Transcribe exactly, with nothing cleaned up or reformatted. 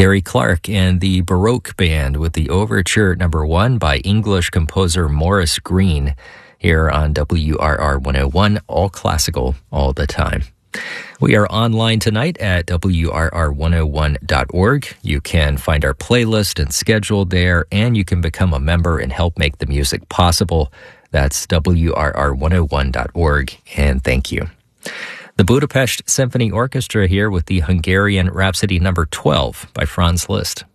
Gary Clark and the Baroque Band with the Overture Number One by English composer Maurice Greene here on W R R one oh one, all classical, all the time. We are online tonight at W R R one oh one dot org. You can find our playlist and schedule there, and you can become a member and help make the music possible. That's W R R one oh one dot org, and thank you. The Budapest Symphony Orchestra here with the Hungarian Rhapsody Number twelve by Franz Liszt.